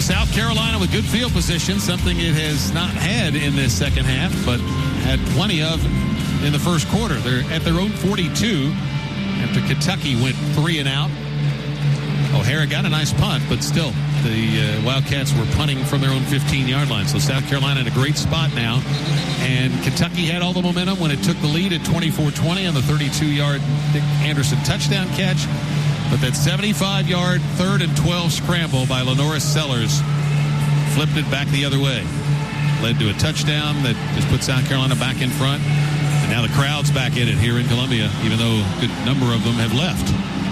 So South Carolina with good field position, something it has not had in this second half, but had plenty of in the first quarter. They're at their own 42 after Kentucky went 3 and out. O'Hara got a nice punt, but still the Wildcats were punting from their own 15-yard line. So South Carolina in a great spot now. And Kentucky had all the momentum when it took the lead at 24-20 on the 32-yard Nick Anderson touchdown catch. But that 75-yard 3rd and 12 scramble by Lenoris Sellers flipped it back the other way. Led to a touchdown that just put South Carolina back in front. And now the crowd's back in it here in Columbia, even though a good number of them have left.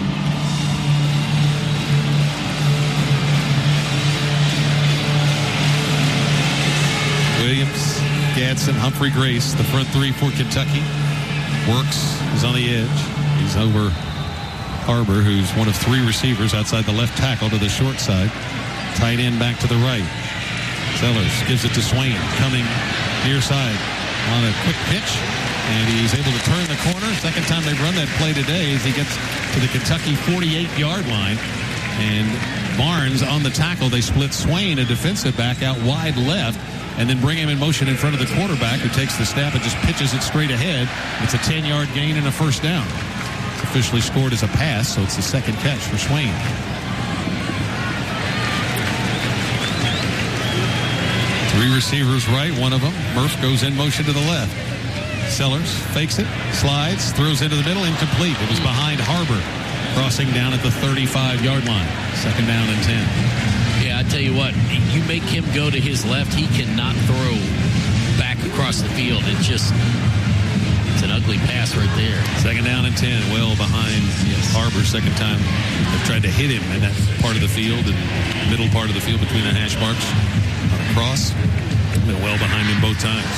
Williams, Gadsden, Humphrey, Grace, the front three for Kentucky. Works is on the edge. He's over Harbor, who's one of 3 receivers outside the left tackle to the short side. Tight end back to the right. Sellers gives it to Swain, coming near side on a quick pitch, and he's able to turn the corner. Second time they've run that play today as he gets to the Kentucky 48-yard line. And Barnes on the tackle. They split Swain, a defensive back, out wide left, and then bring him in motion in front of the quarterback, who takes the snap and just pitches it straight ahead. It's a 10-yard gain and a first down. It's officially scored as a pass, so it's the second catch for Swain. Three receivers right, one of them. Murph goes in motion to the left. Sellers fakes it, slides, throws into the middle, incomplete. It was behind Harbor, crossing down at the 35-yard line. Second down and 10. Yeah, I tell you what, you make him go to his left, he cannot throw back across the field. It's an ugly pass right there. Second down and 10, well behind Harbor. Second time they've tried to hit him in that part of the field and middle part of the field between the hash marks on a cross. Been well behind him both times.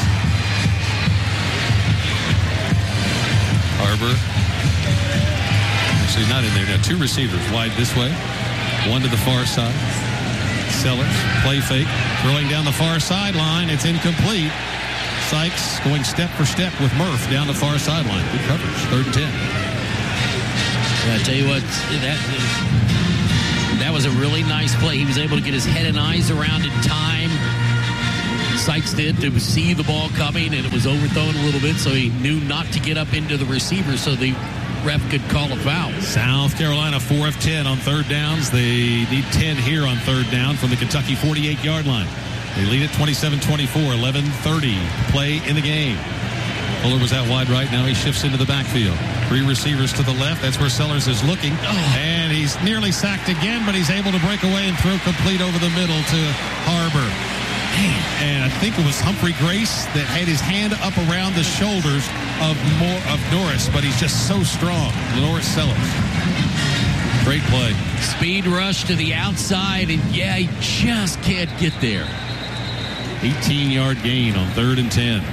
Harbor. Actually, not in there now. 2 receivers wide this way, one to the far side. Sellers, play fake, throwing down the far sideline. It's incomplete. Sykes going step for step with Murph down the far sideline. Good coverage. 3rd and 10. Yeah, I tell you what, that was a really nice play. He was able to get his head and eyes around in time. Sykes did to see the ball coming, and it was overthrown a little bit, so he knew not to get up into the receiver so the ref could call a foul. South Carolina 4 of 10 on 3rd downs. They need 10 here on 3rd down from the Kentucky 48-yard line. They lead at 27-24, 11:30 play in the game. Fuller was out wide right. Now he shifts into the backfield. 3 receivers to the left. That's where Sellers is looking. And he's nearly sacked again, but he's able to break away and throw complete over the middle to Harbor. And I think it was Humphrey Grace that had his hand up around the shoulders of Norris, but he's just so strong. Lenoris Sellers. Great play. Speed rush to the outside, and he just can't get there. 18-yard gain on 3rd and 10.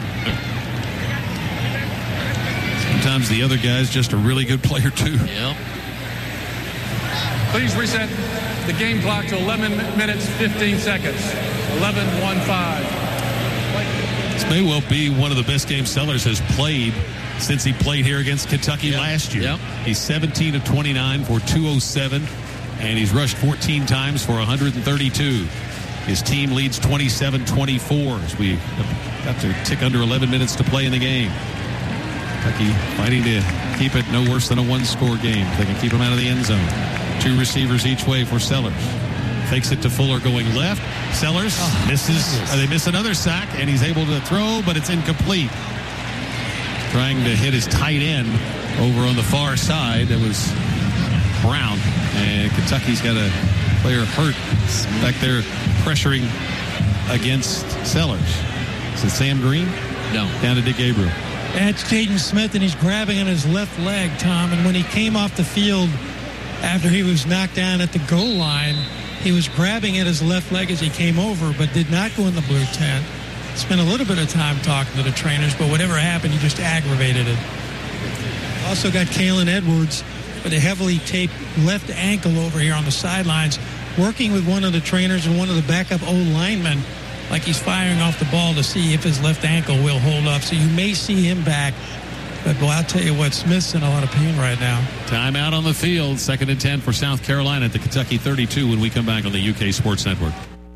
Sometimes the other guy's just a really good player, too. Yep. Please reset the game clock to 11 minutes, 15 seconds. 11-1-5. This may well be one of the best games Sellers has played since he played here against Kentucky last year. Yep. He's 17 of 29 for 207, and he's rushed 14 times for 132. His team leads 27-24 as we got to tick under 11 minutes to play in the game. Kentucky fighting to keep it no worse than a 1-score game. They can keep him out of the end zone. 2 receivers each way for Sellers. Fakes it to Fuller going left. Sellers misses. They miss another sack, and he's able to throw, but it's incomplete. Trying to hit his tight end over on the far side. That was Brown. And Kentucky's got a player hurt back there pressuring against Sellers. Is it Sam Green? No. Down to Dick Gabriel. That's Jaden Smith, and he's grabbing on his left leg, Tom. And when he came off the field after he was knocked down at the goal line, he was grabbing at his left leg as he came over, but did not go in the blue tent. Spent a little bit of time talking to the trainers, but whatever happened, he just aggravated it. Also got Kalen Edwards with a heavily taped left ankle over here on the sidelines, working with one of the trainers and one of the backup O-linemen, like he's firing off the ball to see if his left ankle will hold up. So you may see him back. But, boy, I'll tell you what, Smith's in a lot of pain right now. Timeout on the field. 2nd and 10 for South Carolina at the Kentucky 32 when we come back on the UK Sports Network.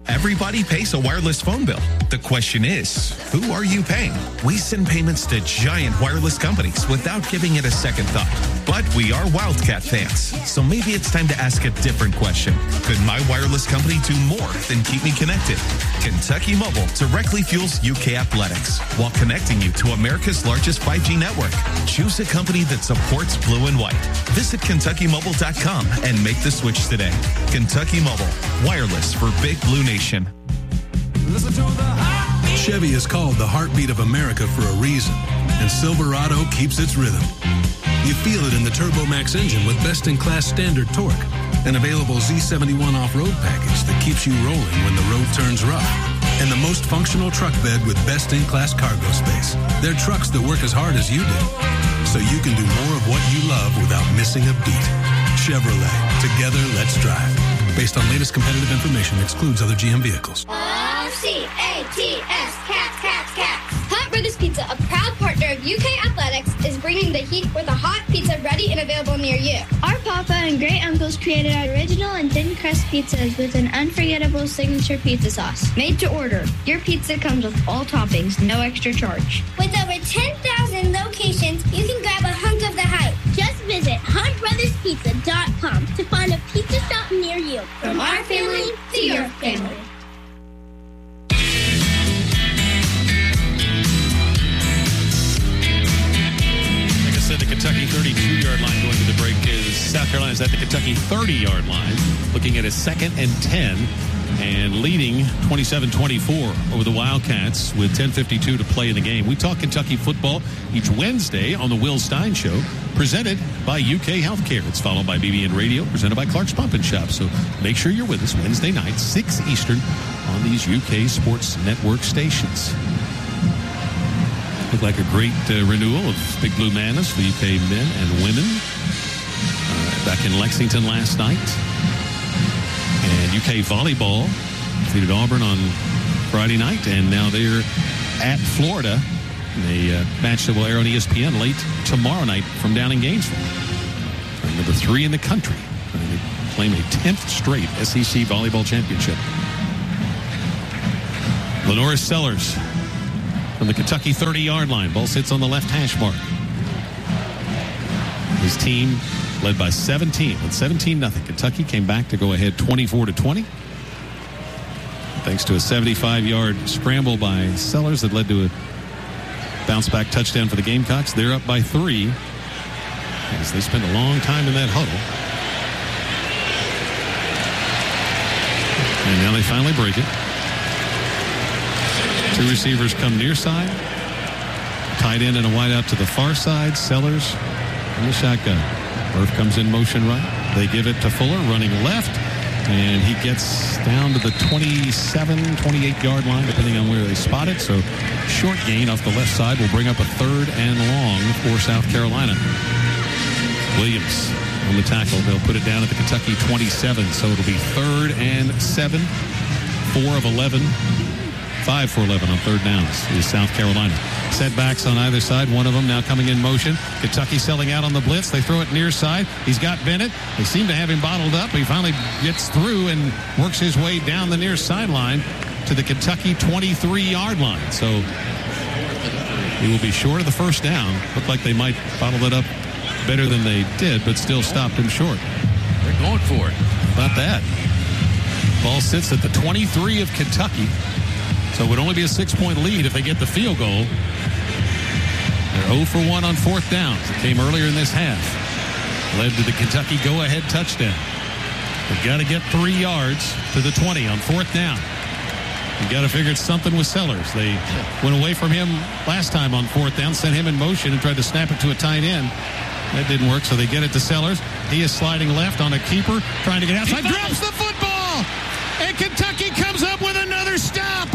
Everybody pays a wireless phone bill. The question is, who are you paying? We send payments to giant wireless companies without giving it a second thought. But we are Wildcat fans, so maybe it's time to ask a different question. Could my wireless company do more than keep me connected? Kentucky Mobile directly fuels UK athletics while connecting you to America's largest 5G network. Choose a company that supports blue and white. Visit KentuckyMobile.com and make the switch today. Kentucky Mobile, wireless for Big Blue Nation. Chevy is called the heartbeat of America for a reason, and Silverado keeps its rhythm. You feel it in the TurboMax engine with best-in-class standard torque, an available Z71 off-road package that keeps you rolling when the road turns rough, and the most functional truck bed with best-in-class cargo space. They're trucks that work as hard as you do, so you can do more of what you love without missing a beat. Chevrolet, together let's drive. Based on latest competitive information, excludes other GM vehicles. C-A-T-S, Cats. Hot Brothers Pizza, a proud partner of UK Athletics, is bringing the heat with a hot pizza ready and available near you. Our papa and great uncles created our original and thin crust pizzas with an unforgettable signature pizza sauce. Made to order, your pizza comes with all toppings, no extra charge. With over 10,000 locations, you can grab a hunk of the hype. Just visit HotBrothersPizza.com to find a pizza shop near you. From our family to your family. The Kentucky 32-yard line going to the break is South Carolina is at the Kentucky 30-yard line, looking at a 2nd and 10 and leading 27-24 over the Wildcats with 10:52 to play in the game. We talk Kentucky football each Wednesday on the Will Stein Show, presented by UK Healthcare. It's followed by BBN Radio, presented by Clark's Pump and Shop. So make sure you're with us Wednesday night, 6 Eastern, on these UK Sports Network stations. Looked like a great renewal of Big Blue Manas for the UK men and women back in Lexington last night. And UK volleyball defeated Auburn on Friday night, and now they're at Florida. A match that will air on ESPN late tomorrow night from down in Gainesville. Number 3 in the country. They claim a 10th straight SEC volleyball championship. Lenora Sellers from the Kentucky 30-yard line. Ball sits on the left hash mark. His team led by 17 with 17-0. Kentucky came back to go ahead 24-20. Thanks to a 75-yard scramble by Sellers that led to a bounce-back touchdown for the Gamecocks. They're up by 3 as they spend a long time in that huddle. And now they finally break it. 2 receivers come near side. Tight end and a wide out to the far side. Sellers in the shotgun. Murph comes in motion right. They give it to Fuller running left. And he gets down to the 27, 28-yard line, depending on where they spot it. So short gain off the left side will bring up a 3rd and long for South Carolina. Williams on the tackle. They'll put it down at the Kentucky 27. So it'll be 3rd and 7. 4 of 11. 5 for 11 on 3rd downs is South Carolina. Setbacks on either side. One of them now coming in motion. Kentucky selling out on the blitz. They throw it near side. He's got Bennett. They seem to have him bottled up. He finally gets through and works his way down the near sideline to the Kentucky 23-yard line. So he will be short of the 1st down. Looked like they might bottle it up better than they did, but still stopped him short. They're going for it. About that. Ball sits at the 23 of Kentucky. So it would only be a 6-point lead if they get the field goal. They're 0 for 1 on 4th downs. It came earlier in this half. Led to the Kentucky go-ahead touchdown. They've got to get 3 yards to the 20 on 4th down. You've got to figure it's something with Sellers. They went away from him last time on 4th down, sent him in motion and tried to snap it to a tight end. That didn't work, so they get it to Sellers. He is sliding left on a keeper, trying to get outside. Drops the football! And Kentucky comes up with another stop.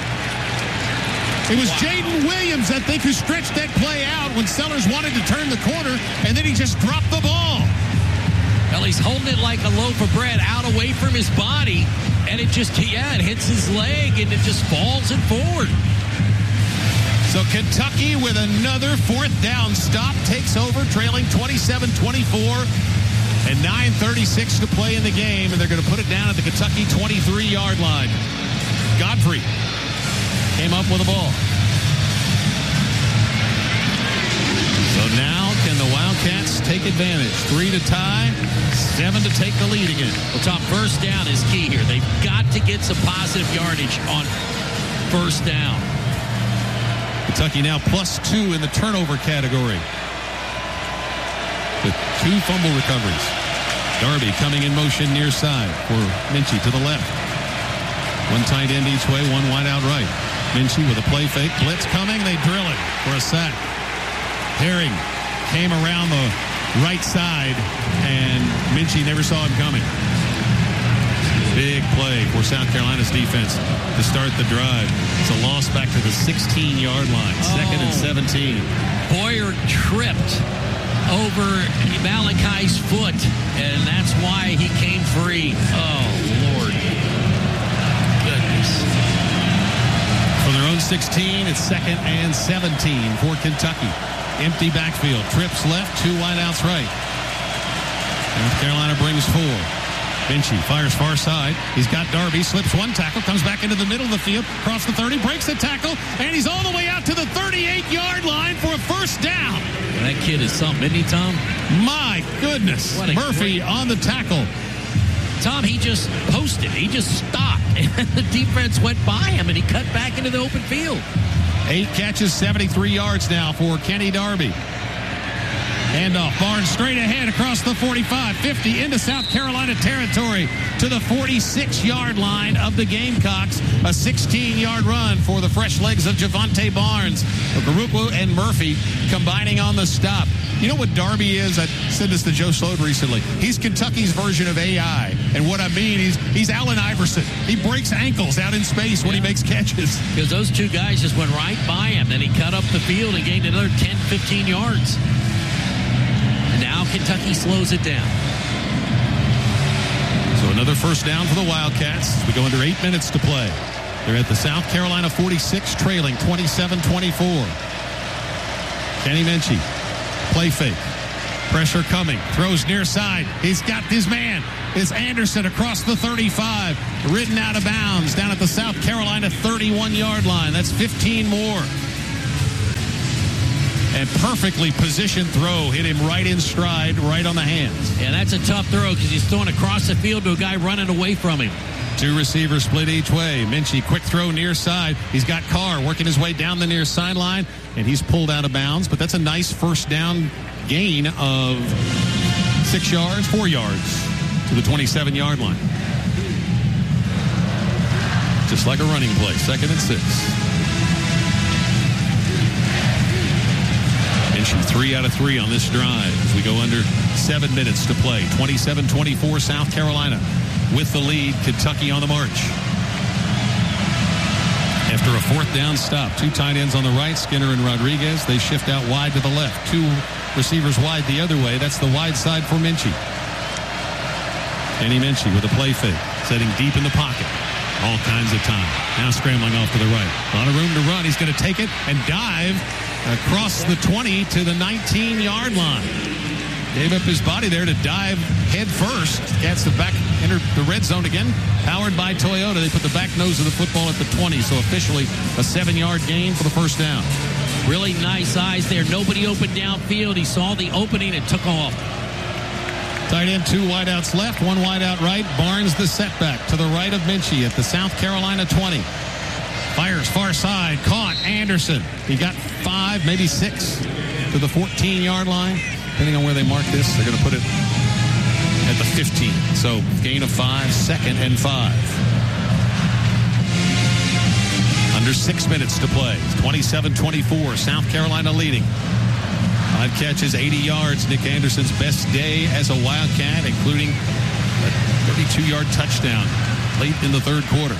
It was Jaden Williams, I think, who stretched that play out when Sellers wanted to turn the corner, and then he just dropped the ball. Well, he's holding it like a loaf of bread out away from his body, and it just, it hits his leg, and it just falls it forward. So Kentucky with another 4th down stop takes over, trailing 27-24, and 9:36 to play in the game, and they're going to put it down at the Kentucky 23-yard line. Godfrey came up with the ball. So now can the Wildcats take advantage? 3 to tie, 7 to take the lead again. Well, Tom, first down is key here. They've got to get some positive yardage on first down. Kentucky now +2 in the turnover category with 2 fumble recoveries. Darby coming in motion near side for Minchie to the left. 1 tight end each way, 1 wide out right. Minchie with a play fake. Blitz coming. They drill it for a sack. Herring came around the right side, and Minchie never saw him coming. Big play for South Carolina's defense to start the drive. It's a loss back to the 16-yard line. 2nd and 17. Boyer tripped over Malachi's foot, and that's why he came free. Oh, Lord. Goodness. For their own 16, it's 2nd and 17 for Kentucky. Empty backfield. Trips left, 2 wideouts right. North Carolina brings 4. Minchie fires far side. He's got Darby, slips 1 tackle, comes back into the middle of the field, across the 30, breaks the tackle, and he's all the way out to the 38-yard line for a first down. That kid is something, isn't he, Tom? My goodness. Murphy on the tackle. Tom, he just posted. He just stopped, and the defense went by him, and he cut back into the open field. 8 catches, 73 yards now for Kenny Darby. Handoff, Barnes straight ahead across the 45, 50 into South Carolina territory to the 46-yard line of the Gamecocks. A 16-yard run for the fresh legs of Javante Barnes. Garupu and Murphy combining on the stop. You know what Darby is? I said this to Joe Slode recently. He's Kentucky's version of AI. And what I mean, he's Allen Iverson. He breaks ankles out in space when he makes catches. Because those 2 guys just went right by him. Then he cut up the field and gained another 10, 15 yards. Now Kentucky slows it down. So another first down for the Wildcats. We go under 8 minutes to play. They're at the South Carolina 46, trailing 27-24. Kenny Minchie, play fake. Pressure coming. Throws near side. He's got his man. It's Anderson across the 35. Ridden out of bounds down at the South Carolina 31-yard line. That's 15 more. And perfectly positioned throw. Hit him right in stride, right on the hands. Yeah, that's a tough throw because he's throwing across the field to a guy running away from him. 2 receivers split each way. Minchie, quick throw near side. He's got Carr working his way down the near sideline, and he's pulled out of bounds. But that's a nice first down gain of 6 yards, 4 yards to the 27-yard line. Just like a running play. 2nd and 6. Minchie 3 out of 3 on this drive as we go under 7 minutes to play. 27-24 South Carolina with the lead. Kentucky on the march. After a 4th down stop, 2 tight ends on the right, Skinner and Rodriguez. They shift out wide to the left. 2 receivers wide the other way. That's the wide side for Minchie. Kenny Minchie with a play fake, setting deep in the pocket. All kinds of time. Now scrambling off to the right. A lot of room to run. He's going to take it and dive across the 20 to the 19-yard line. Gave up his body there to dive head first. Cats the back entered the red zone again. Powered by Toyota. They put the back nose of the football at the 20. So officially a 7-yard gain for the first down. Really nice eyes there. Nobody open downfield. He saw the opening and took off. Tight end, 2 wideouts left, 1 wideout right. Barnes the setback to the right of Minchie at the South Carolina 20. Fires far side, caught Anderson. He got 5, maybe 6 to the 14-yard line. Depending on where they mark this, they're going to put it at the 15. So gain of 5, 2nd and 5. Under 6 minutes to play. 27-24, South Carolina leading. 5 catches, 80 yards. Nick Anderson's best day as a Wildcat, including a 32-yard touchdown late in the 3rd quarter.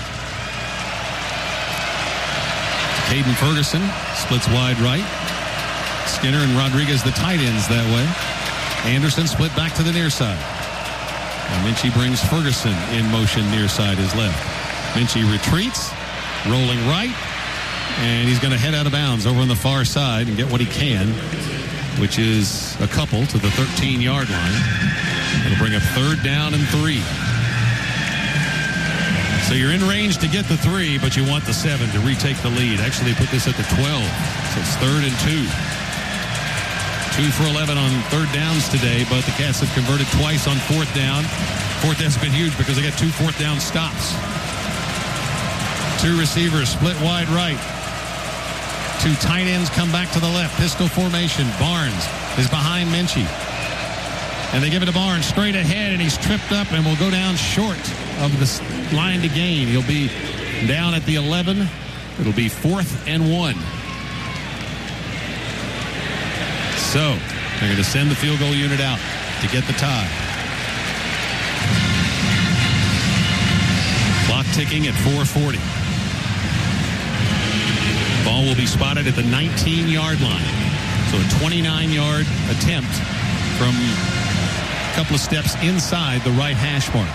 Caden Ferguson splits wide right. Skinner and Rodriguez, the tight ends that way. Anderson split back to the near side. And Minchie brings Ferguson in motion near side his left. Minchie retreats, rolling right, and he's going to head out of bounds over on the far side and get what he can, which is a couple to the 13-yard line. It'll bring up 3rd down and 3. So you're in range to get the 3, but you want the 7 to retake the lead. Actually, they put this at the 12. So it's 3rd and 2. 2 for 11 on third downs today, but the Cats have converted twice on fourth down. Fourth down's been huge because they got 2 fourth down stops. 2 receivers split wide right. 2 tight ends come back to the left. Pistol formation. Barnes is behind Minchie. And they give it to Barnes straight ahead, and he's tripped up and will go down short of the line to gain. He'll be down at the 11. It'll be 4th and 1. So they're going to send the field goal unit out to get the tie. Clock ticking at 4:40. Ball will be spotted at the 19-yard line. So a 29-yard attempt from a couple of steps inside the right hash mark.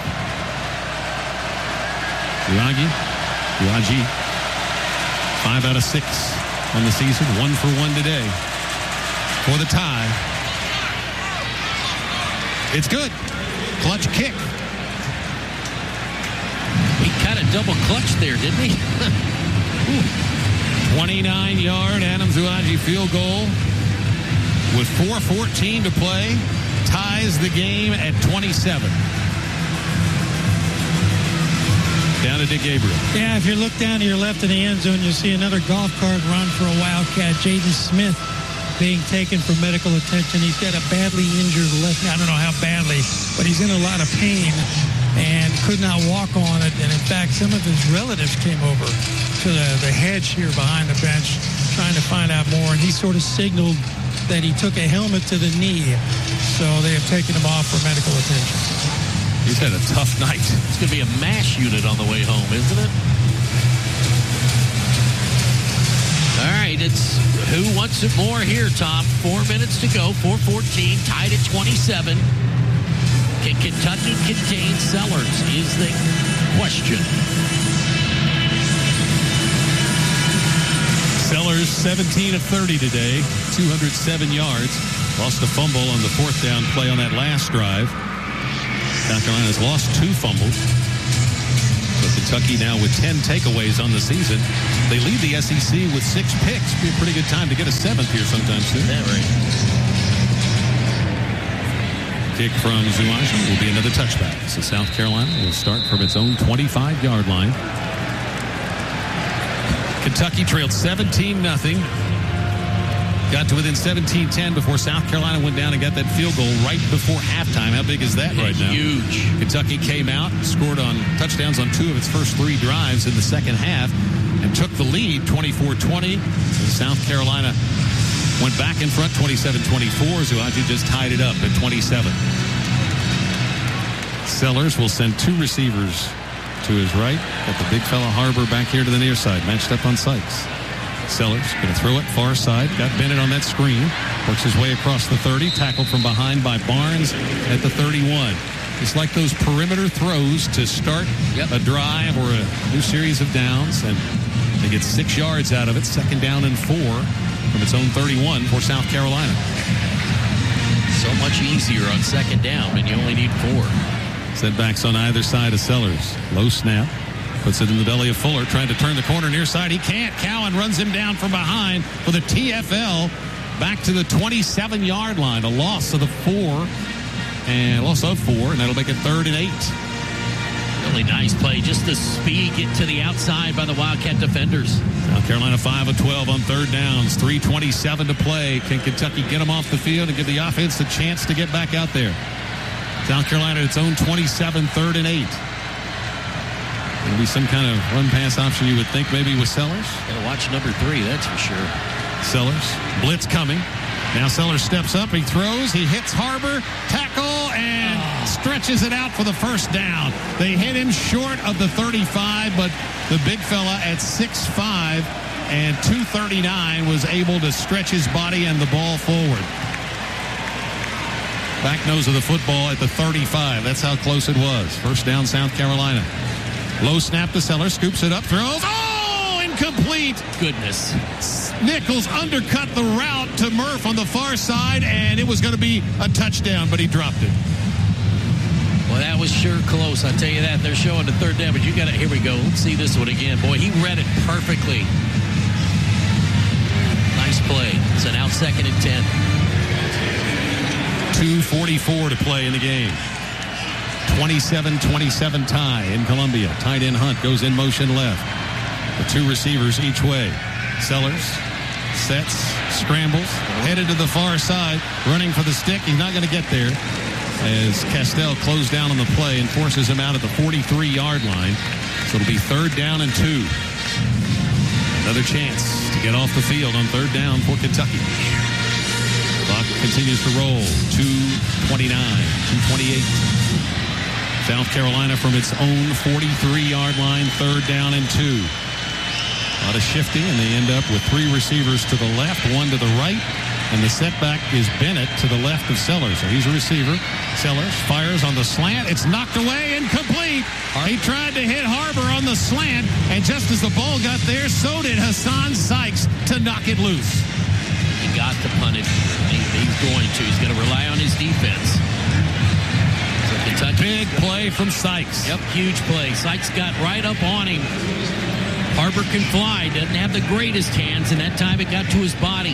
Uagi, 5 out of 6 on the season, 1 for 1 today for the tie. It's good. Clutch kick. He kind of double clutched there, didn't he? 29-yard Adams Uagi field goal with 4:14 to play. Ties the game at 27. Down to Dick Gabriel. Yeah, if you look down to your left in the end zone, you'll see another golf cart run for a Wildcat. Jaden Smith being taken for medical attention. He's got a badly injured left. I don't know how badly, but he's in a lot of pain and could not walk on it. And in fact, some of his relatives came over to the hedge here behind the bench trying to find out more. And he sort of signaled that he took a helmet to the knee. So they have taken him off for medical attention. He's had a tough night. It's going to be a MASH unit on the way home, isn't it? All right, it's who wants it more here, Tom. 4 minutes to go, 4:14, tied at 27. Can Kentucky contain Sellers is the question. Sellers, 17 of 30 today, 207 yards. Lost a fumble on the 4th down play on that last drive. South Carolina has lost 2 fumbles. So Kentucky now with 10 takeaways on the season. They lead the SEC with 6 picks. Be a pretty good time to get a 7th here sometime soon. That right. Kick from Zuaji will be another touchback. So South Carolina will start from its own 25-yard line. Kentucky trailed 17-0. Got to within 17-10 before South Carolina went down and got that field goal right before halftime. How big is that right now? Huge. Kentucky came out, scored on touchdowns on 2 of its first 3 drives in the second half, and took the lead 24-20. South Carolina went back in front 27-24. Zuaji just tied it up at 27. Sellers will send 2 receivers to his right. Got the big fella Harbor back here to the near side, matched up on Sykes. Sellers going to throw it far side. Got Bennett on that screen. Works his way across the 30. Tackled from behind by Barnes at the 31. It's like those perimeter throws to start a drive or a new series of downs. And they get 6 yards out of it. 2nd down and 4 from its own 31 for South Carolina. So much easier on 2nd down, and you only need 4. Setbacks on either side of Sellers. Low snap. Puts it in the belly of Fuller, trying to turn the corner near side. He can't. Cowan runs him down from behind for the TFL back to the 27-yard line. A loss of 4, and that'll make it 3rd and 8. Really nice play. Just the speed get to the outside by the Wildcat defenders. South Carolina 5 of 12 on 3rd downs. 3:27 to play. Can Kentucky get them off the field and give the offense a chance to get back out there? South Carolina at its own 27, 3rd and 8. There'll be some kind of run-pass option, you would think, maybe with Sellers. Gotta watch number 3, that's for sure. Sellers, blitz coming. Now Sellers steps up, he throws, he hits Harbor, tackle, and stretches it out for the 1st down. They hit him short of the 35, but the big fella at 6'5" and 239 was able to stretch his body and the ball forward. Back nose of the football at the 35. That's how close it was. 1st down, South Carolina. Low snap to Sellers, scoops it up, throws. Oh, incomplete. Goodness. Nichols undercut the route to Murph on the far side, and it was going to be a touchdown, but he dropped it. Well, that was sure close. I tell you that. They're showing the third down, but you got it. Here we go. Let's see this one again. Boy, he read it perfectly. Nice play. So now 2nd and 10. 2:44 to play in the game. 27-27 tie in Columbia. Tight end Hunt goes in motion left. The 2 receivers each way. Sellers sets, scrambles, headed to the far side, running for the stick. He's not going to get there as Castell closed down on the play and forces him out at the 43-yard line. So it'll be 3rd down and 2. Another chance to get off the field on 3rd down for Kentucky. Clock continues to roll. 2:29, 2:28. South Carolina from its own 43-yard line, 3rd down and 2. A lot of shifting, and they end up with 3 receivers to the left, 1 to the right, and the setback is Bennett to the left of Sellers. So he's a receiver. Sellers fires on the slant. It's knocked away and complete. He tried to hit Harbor on the slant, and just as the ball got there, so did Hassan Sykes to knock it loose. He got to punt it. He's going to. He's going to rely on his defense. So Kentucky. Big play from Sykes. Yep, huge play. Sykes got right up on him. Harbor can fly. Doesn't have the greatest hands, and that time it got to his body.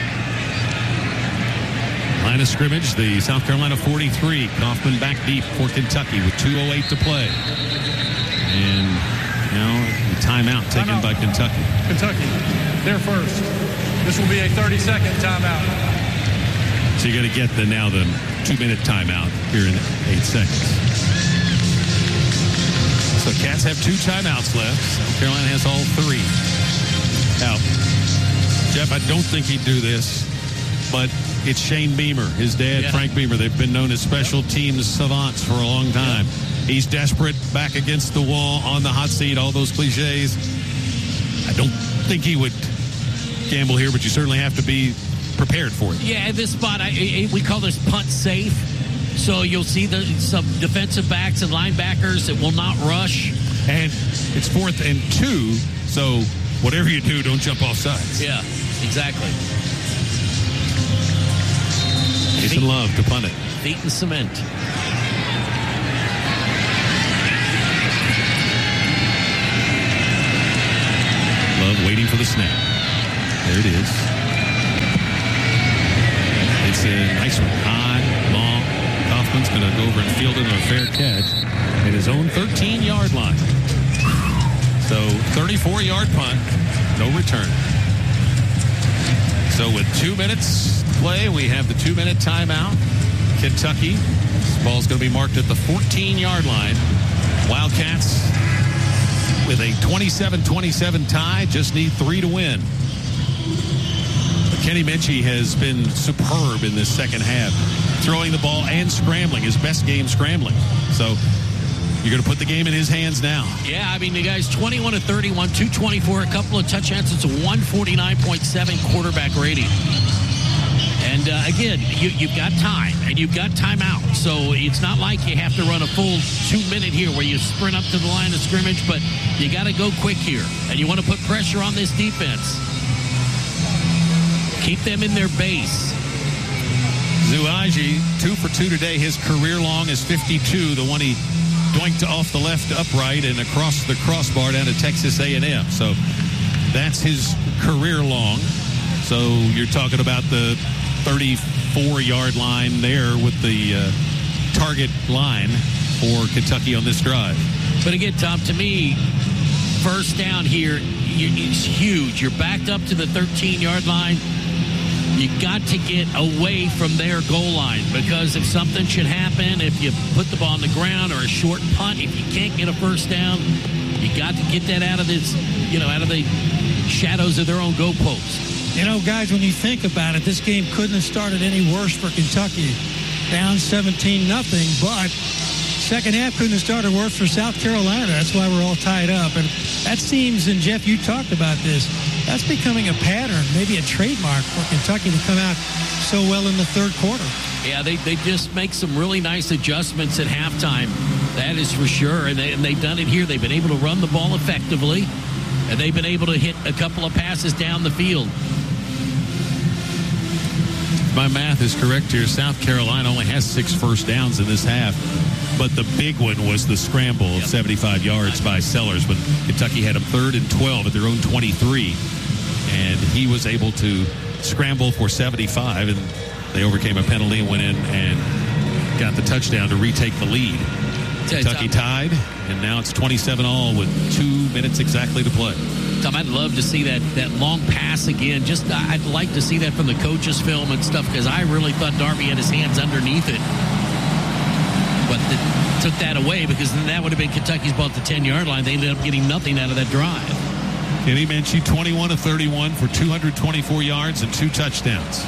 Line of scrimmage, the South Carolina 43. Kaufman back deep for Kentucky with 2:08 to play. And now the timeout taken by Kentucky. Kentucky, they're first. This will be a 30-second timeout. So you're going to get the 2-minute timeout here in 8 seconds. So Cats have 2 timeouts left. South Carolina has all 3. Now, Jeff, I don't think he'd do this, but it's Shane Beamer, his dad, Frank Beamer. They've been known as special teams savants for a long time. He's desperate, back against the wall, on the hot seat, all those cliches. I don't think he would gamble here, but you certainly have to be prepared for it. Yeah, at this spot, we call this punt safe. So you'll see some defensive backs and linebackers that will not rush. And it's 4th and 2, so whatever you do, don't jump off sides. Yeah, exactly. Jason Love to punt it. Feet in cement. Love waiting for the snap. There it is. It's a nice one. High, long. Kaufman's going to go over and field it on a fair catch at his own 13-yard line. So 34-yard punt, no return. So with 2 minutes to play, we have the 2-minute timeout. Kentucky, this ball's going to be marked at the 14-yard line. Wildcats with a 27-27 tie, just need 3 to win. Kenny Minchie has been superb in this second half, throwing the ball and scrambling, his best game scrambling. So you're going to put the game in his hands now. Yeah, I mean, the guy's 21 of 31, 224, a couple of touchdowns. It's a 149.7 quarterback rating. And again, you've got time and you've got timeout. So it's not like you have to run a full 2 minute here where you sprint up to the line of scrimmage, but you got to go quick here. And you want to put pressure on this defense. Keep them in their base. Zuaji, 2 for 2 today. His career long is 52. The one he doinked off the left upright and across the crossbar down to Texas A&M. So that's his career long. So you're talking about the 34-yard line there with the target line for Kentucky on this drive. But again, Tom, to me, first down here is huge. You're backed up to the 13-yard line. You got to get away from their goal line, because if something should happen, if you put the ball on the ground or a short punt, if you can't get a first down, you got to get that out of this, out of the shadows of their own goalpost. Guys, when you think about it, this game couldn't have started any worse for Kentucky. Down 17-0, but second half couldn't have started worse for South Carolina. That's why we're all tied up. And that seems, and Jeff, you talked about this, that's becoming a pattern, maybe a trademark for Kentucky to come out so well in the third quarter. Yeah, they just make some really nice adjustments at halftime. That is for sure. And they've done it here. They've been able to run the ball effectively, and they've been able to hit a couple of passes down the field. My math is correct here. South Carolina only has 6 first downs in this half. But the big one was the scramble of 75 yards by Sellers when Kentucky had him 3rd and 12 at their own 23. And he was able to scramble for 75, and they overcame a penalty and went in and got the touchdown to retake the lead. Kentucky tied, and now it's 27-all with 2 minutes exactly to play. Tom, I'd love to see that long pass again. I'd like to see that from the coaches' film and stuff, because I really thought Darby had his hands underneath it. But took that away, because then that would have been Kentucky's ball at the 10-yard line. They ended up getting nothing out of that drive. Kenny Minchey, 21 of 31 for 224 yards and 2 touchdowns.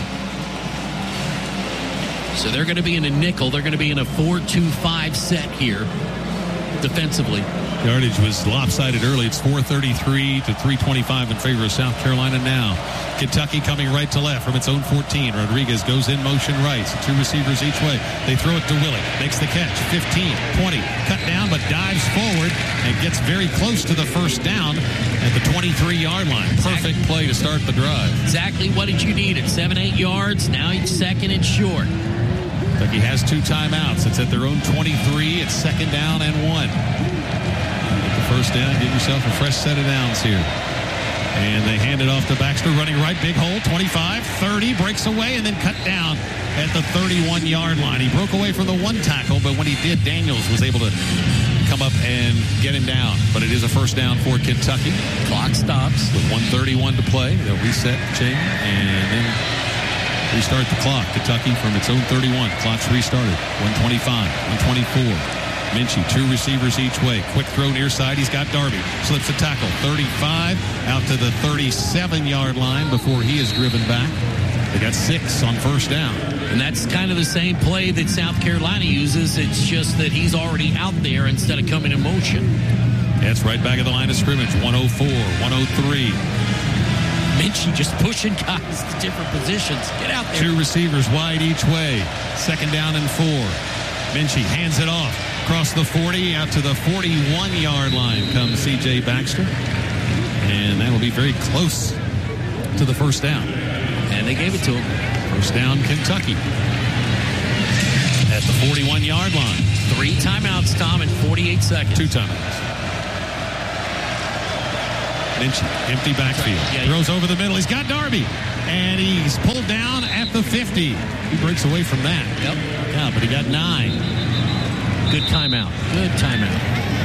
So they're going to be in a nickel. They're going to be in a 4-2-5 set here defensively. Yardage was lopsided early. It's 433 to 325 in favor of South Carolina now. Kentucky coming right to left from its own 14. Rodriguez goes in motion right. So 2 receivers each way. They throw it to Willie. Makes the catch. 15, 20. Cut down, but dives forward and gets very close to the first down at the 23-yard line. Perfect play to start the drive. Exactly what did you need at 7-8 yards. Now it's 2nd and short. Kentucky has 2 timeouts. It's at their own 23. It's 2nd down and 1. Get the first down. Give yourself a fresh set of downs here. And they hand it off to Baxter, running right, big hole, 25, 30, breaks away, and then cut down at the 31-yard line. He broke away from the 1 tackle, but when he did, Daniels was able to come up and get him down. But it is a first down for Kentucky. Clock stops. With 1:31 to play. They'll reset the chain and then restart the clock. Kentucky from its own 31. Clock's restarted. 125, 124. Minchey, 2 receivers each way. Quick throw near side. He's got Darby. Slips a tackle. 35 out to the 37-yard line before he is driven back. They got 6 on first down. And that's kind of the same play that South Carolina uses. It's just that he's already out there instead of coming in motion. That's right back at the line of scrimmage. 104, 103. Minchey just pushing guys to different positions. Get out there. 2 receivers wide each way. 2nd down and 4. Minchey hands it off. Across the 40, out to the 41-yard line comes C.J. Baxter. And that will be very close to the first down. And they gave it to him. First down, Kentucky. At the 41-yard line. 3 timeouts, Tom, in 48 seconds. 2 timeouts. Minchey, empty backfield. Throws over the middle. He's got Darby. And he's pulled down at the 50. He breaks away from that. Yep. Yeah, but he got 9. Good timeout. Good timeout.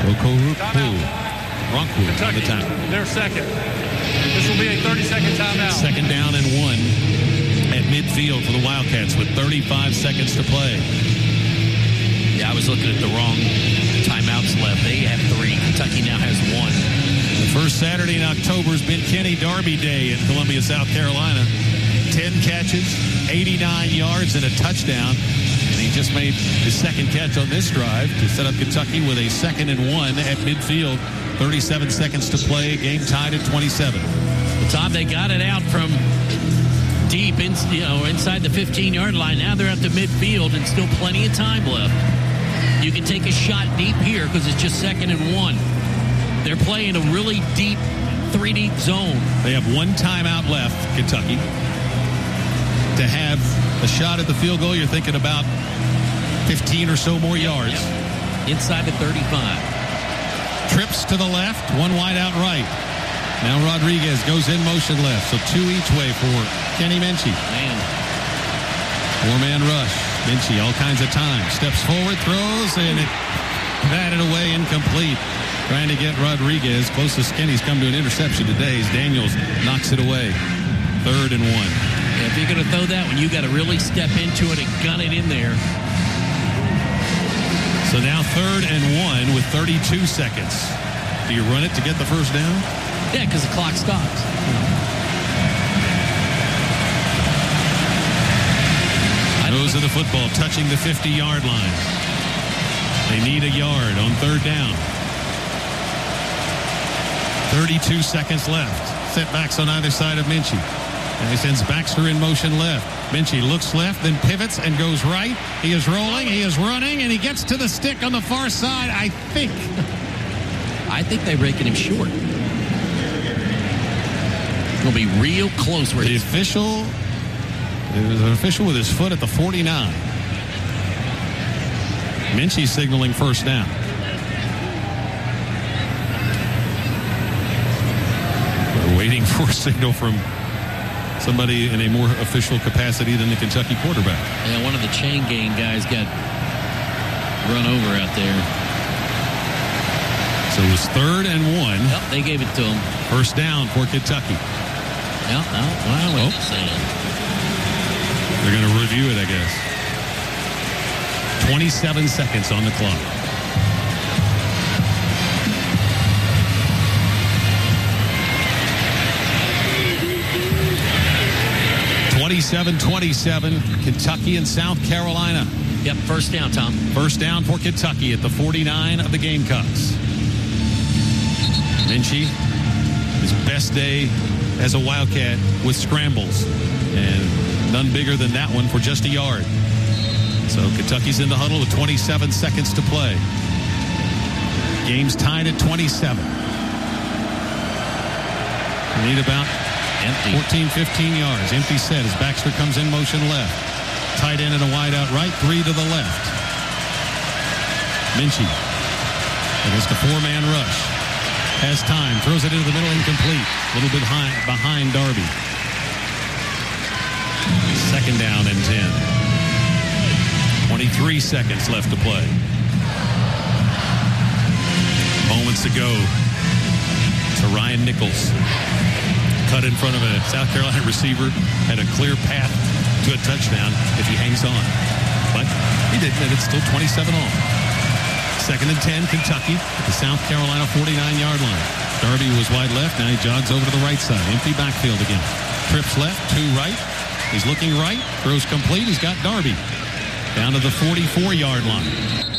Ronku on the tackle. They're second. This will be a 30-second timeout. 2nd down and 1 at midfield for the Wildcats with 35 seconds to play. Yeah, I was looking at the wrong timeouts left. They have 3. Kentucky now has 1. The first Saturday in October has been Kenny Darby Day in Columbia, South Carolina. 10 catches, 89 yards, and a touchdown. And he just made his 2nd catch on this drive to set up Kentucky with a 2nd and 1 at midfield. 37 seconds to play. Game tied at 27. Well, Tom, they got it out from deep, inside the 15-yard line. Now they're at the midfield and still plenty of time left. You can take a shot deep here because it's just 2nd and 1. They're playing a really deep, 3-deep zone. They have 1 timeout left, Kentucky. To have a shot at the field goal, you're thinking about 15 or so more yards. Yep. Inside the 35. Trips to the left, 1 wide out right. Now Rodriguez goes in motion left, so 2 each way for Kenny Minchey. Man. 4-man rush. Minchey, all kinds of time. Steps forward, throws, and it batted away, incomplete. Trying to get Rodriguez. Closest Kenny's come to an interception today as Daniels knocks it away. 3rd and 1. Yeah, if you're going to throw that one, you got to really step into it and gun it in there. So now 3rd and 1 with 32 seconds. Do you run it to get the first down? Yeah, because the clock stops. Those are the football touching the 50-yard line. They need a yard on 3rd down. 32 seconds left. Setbacks on either side of Minchey. And he sends Baxter in motion left. Minchey looks left, then pivots and goes right. He is rolling, he is running, and he gets to the stick on the far side, I think. I think they're breaking him short. It's going to be real close. It was an official with his foot at the 49. Minchie signaling first down. We're waiting for a signal from somebody in a more official capacity than the Kentucky quarterback. Yeah, one of the chain gang guys got run over out there. So it was 3rd and 1. Yep, they gave it to him. First down for Kentucky. Yep, what are you saying? They're going to review it, I guess. 27 seconds on the clock. (27-27), Kentucky and South Carolina. Yep, first down, Tom. First down for Kentucky at the 49 of the Gamecocks. Minchie, his best day as a Wildcat with scrambles, and none bigger than that one for just a yard. So Kentucky's in the huddle with 27 seconds to play. Game's tied at 27. We need about 14, 15 yards. Empty set as Baxter comes in motion left. Tight end and a wide out right, 3 to the left. Minchie against a 4-man rush. Has time, throws it into the middle, incomplete. A little bit behind Darby. Second down and 10. 23 seconds left to play. Moments ago to Ryan Nichols. Cut in front of a South Carolina receiver. Had a clear path to a touchdown if he hangs on. But he didn't, and it's still 27 all. Second and 10, Kentucky at the South Carolina 49-yard line. Darby was wide left. Now he jogs over to the right side. Empty backfield again. Trips left, 2 right. He's looking right. Throws complete. He's got Darby down to the 44-yard line.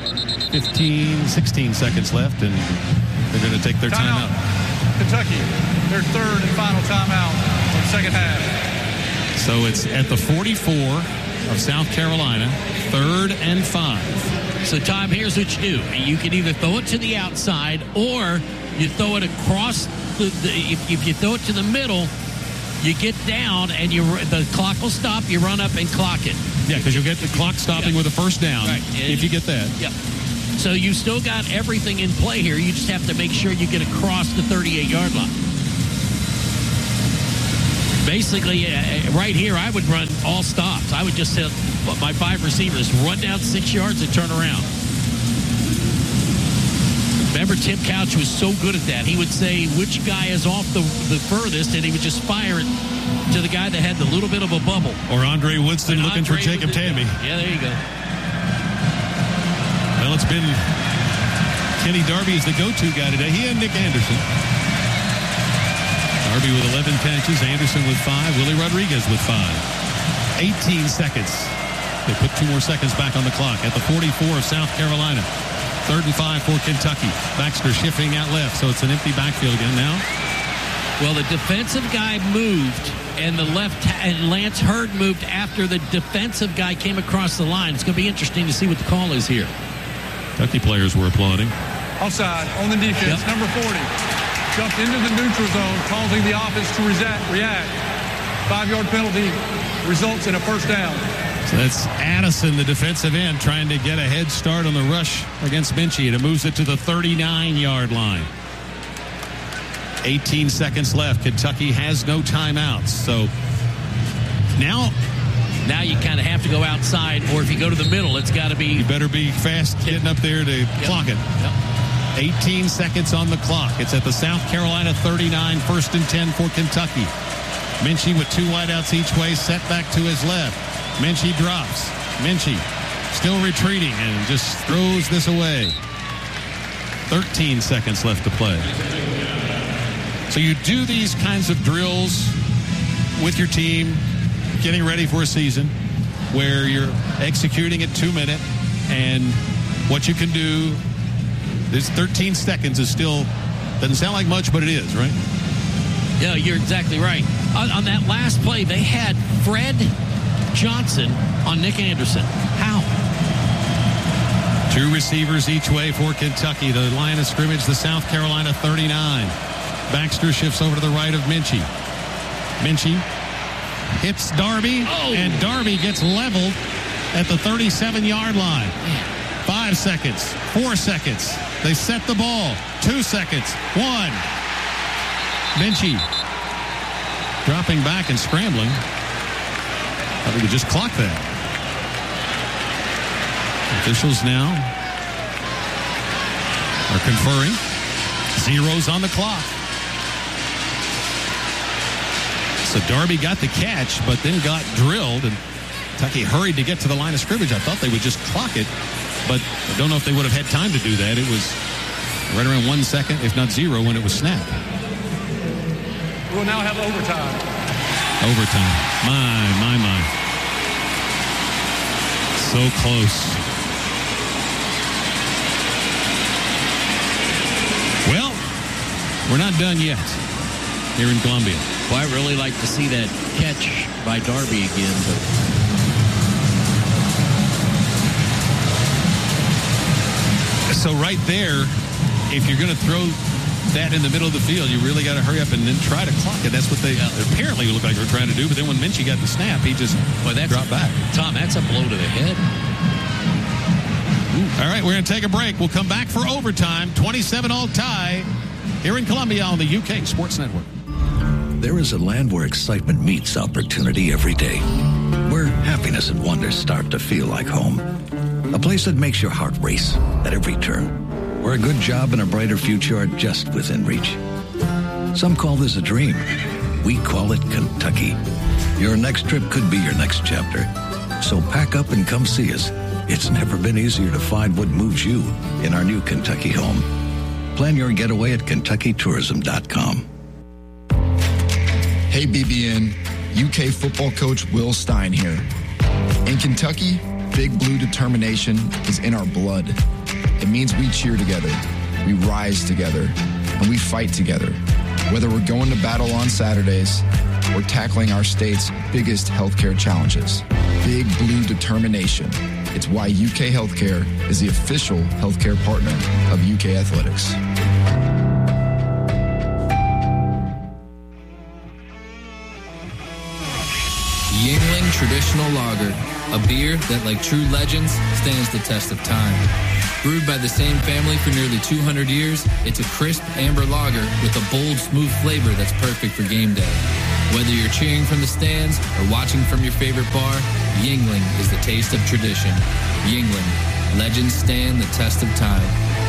16 seconds left, and they're going to take their timeout. Kentucky, their 3rd and final timeout in the second half. So it's at the 44 of South Carolina, 3rd and 5. So, Tom, here's what you do. You can either throw it to the outside or you throw it across. If you throw it to the middle, you get down and the clock will stop. You run up and clock it. Yeah, because you'll get the clock stopping with a first down if you get that. Yep. So you still got everything in play here. You just have to make sure you get across the 38-yard line. Basically, right here, I would run all stops. I would just have my 5 receivers run down 6 yards and turn around. Remember, Tim Couch was so good at that. He would say which guy is off the furthest, and he would just fire it to the guy that had the little bit of a bubble. Or Andre Woodson looking for Jacob Tammy. Yeah, there you go. Well, it's been Kenny Darby is the go-to guy today. He and Nick Anderson. Darby with 11 catches, Anderson with 5, Willie Rodriguez with 5. 18 seconds. They put 2 more seconds back on the clock at the 44 of South Carolina. 3rd and 5 for Kentucky. Baxter shifting out left, so it's an empty backfield again now. Well, the defensive guy moved, and and Lance Hurd moved after the defensive guy came across the line. It's going to be interesting to see what the call is here. Kentucky players were applauding. Offside on the defense, number 40. Jumped into the neutral zone, causing the offense to react. 5-yard penalty results in a first down. So that's Addison, the defensive end, trying to get a head start on the rush against Minchie, and it moves it to the 39-yard line. 18 seconds left. Kentucky has no timeouts. So now you kind of have to go outside, or if you go to the middle, it's got to be... You better be fast getting up there to clock it. Yep. 18 seconds on the clock. It's at the South Carolina 39, 1st and 10 for Kentucky. Minchie with 2 wideouts each way, set back to his left. Minchie drops. Minchie still retreating and just throws this away. 13 seconds left to play. So you do these kinds of drills with your team, getting ready for a season, where you're executing at 2 minute, and what you can do, this 13 seconds is still, doesn't sound like much, but it is, right? Yeah, you're exactly right. On that last play, they had Fred Johnson on Nick Anderson. How? 2 receivers each way for Kentucky. The line of scrimmage, the South Carolina 39. Baxter shifts over to the right of Minchie. Minchie hits Darby, and Darby gets leveled at the 37-yard line. 5 seconds. 4 seconds. They set the ball. 2 seconds. 1. Minchie dropping back and scrambling. Thought we could just clock that. Officials now are conferring. Zeros on the clock. So Darby got the catch, but then got drilled, and Kentucky hurried to get to the line of scrimmage. I thought they would just clock it, but I don't know if they would have had time to do that. It was right around 1 second, if not 0, when it was snapped. We'll now have overtime. Overtime. My. So close. Well, we're not done yet here in Columbia. Well, I really like to see that catch by Darby again. So right there, if you're going to throw that in the middle of the field, you really got to hurry up and then try to clock it. That's what they apparently look like they were trying to do. But then when Minchie got the snap, he just dropped back. Tom, that's a blow to the head. All right, we're going to take a break. We'll come back for overtime. 27 all tie here in Columbia on the UK Sports Network. There is a land where excitement meets opportunity every day, where happiness and wonder start to feel like home. A place that makes your heart race at every turn, where a good job and a brighter future are just within reach. Some call this a dream. We call it Kentucky. Your next trip could be your next chapter. So pack up and come see us. It's never been easier to find what moves you in our new Kentucky home. Plan your getaway at KentuckyTourism.com. Hey BBN, UK football coach Will Stein here. In Kentucky, Big Blue determination is in our blood. It means we cheer together, we rise together, and we fight together. Whether we're going to battle on Saturdays or tackling our state's biggest healthcare challenges. Big Blue determination. It's why UK Healthcare is the official healthcare partner of UK Athletics. Yuengling Traditional Lager, a beer that, like true legends, stands the test of time. Brewed by the same family for nearly 200 years, it's a crisp amber lager with a bold, smooth flavor that's perfect for game day. Whether you're cheering from the stands or watching from your favorite bar, Yuengling is the taste of tradition. Yuengling, legends stand the test of time.